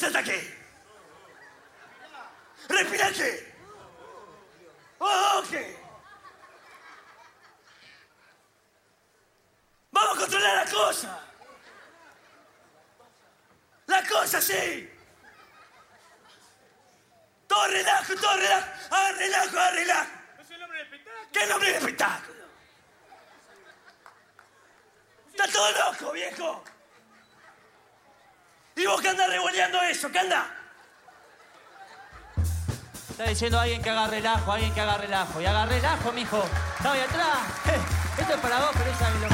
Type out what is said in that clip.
Sentate aquí. Respirate. Ok. Vamos a controlar la cosa. La cosa, sí. Todo relajo. Haga relajo. ¿No es el nombre del espectáculo? ¿Qué nombre de espectáculo? Está todo loco, viejo. ¿Y vos qué andás revoleando eso? ¿Qué andás? Está diciendo alguien que haga relajo. Y haga relajo, mijo. Está ahí atrás. Esto es para vos, pero esa es lo